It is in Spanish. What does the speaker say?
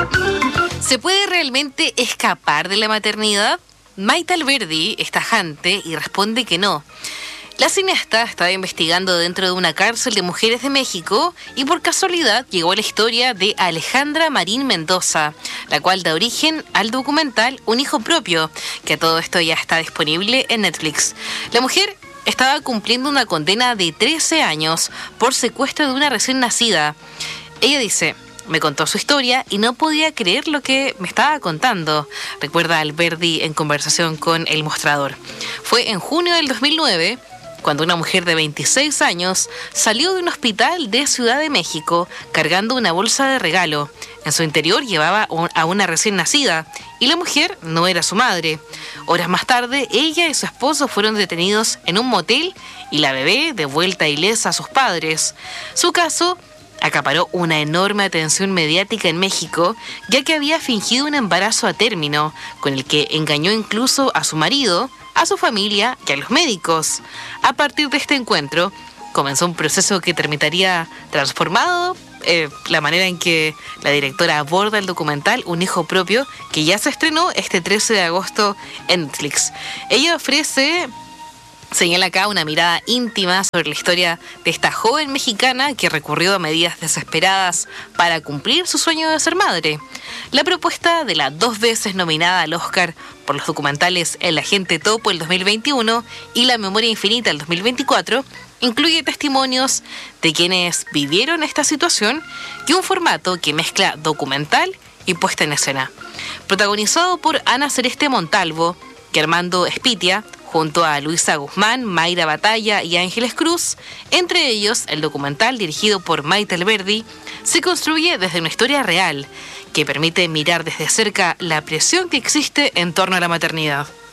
¿Se puede realmente escapar de la maternidad? Maite Alberdi es tajante y responde que no. La cineasta estaba investigando dentro de una cárcel de mujeres de México y por casualidad llegó a la historia de Alejandra Marín Mendoza, la cual da origen al documental Un hijo propio, que todo esto ya está disponible en Netflix. La mujer estaba cumpliendo una condena de 13 años por secuestro de una recién nacida. Ella dice: me contó su historia y no podía creer lo que me estaba contando, recuerda Alberdi en conversación con El Mostrador. Fue en junio del 2009 cuando una mujer de 26 años salió de un hospital de Ciudad de México cargando una bolsa de regalo. En su interior llevaba a una recién nacida y la mujer no era su madre. Horas más tarde, ella y su esposo fueron detenidos en un motel y la bebé devuelta ilesa a sus padres. Su caso acaparó una enorme atención mediática en México, ya que había fingido un embarazo a término, con el que engañó incluso a su marido, a su familia y a los médicos. A partir de este encuentro, comenzó un proceso que terminaría transformado la manera en que la directora aborda el documental Un hijo propio, que ya se estrenó este 13 de agosto en Netflix. Ella señala acá una mirada íntima sobre la historia de esta joven mexicana que recurrió a medidas desesperadas para cumplir su sueño de ser madre. La propuesta de la 2 veces nominada al Oscar por los documentales El Agente Topo el 2021 y La Memoria Infinita el 2024 incluye testimonios de quienes vivieron esta situación y un formato que mezcla documental y puesta en escena. Protagonizado por Ana Celeste Montalvo y Armando Espitia, junto a Luisa Guzmán, Mayra Batalla y Ángeles Cruz. Entre ellos, el documental dirigido por Maite Alberdi se construye desde una historia real que permite mirar desde cerca la presión que existe en torno a la maternidad.